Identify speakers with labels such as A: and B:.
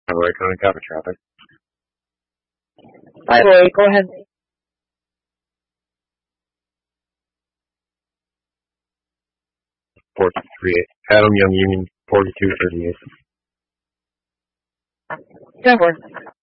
A: Roy Conan Kappa traffic.
B: Hi, Roy. Go ahead.
A: 438. Adam Young Union 4238.
B: Go for it.